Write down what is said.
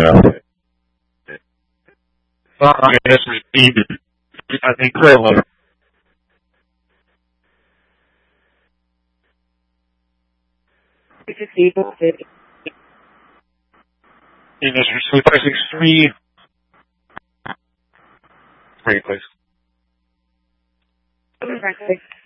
I guess received. I think equivalent. Industry 563. Great place.